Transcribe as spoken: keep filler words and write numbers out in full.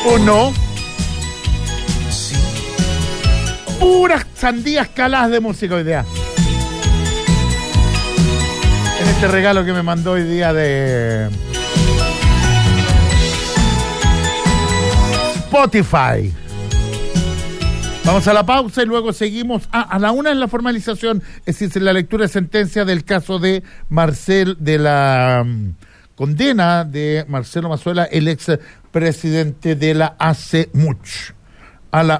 ¿O no? Puras sandías caladas de música hoy día. En este regalo que me mandó hoy día de Spotify. Vamos a la pausa y luego seguimos. Ah, a la una es la formalización, es decir, la lectura de sentencia del caso de Marcel, de la um, condena de Marcelo Mazuela, el ex presidente de la A C M U C. A la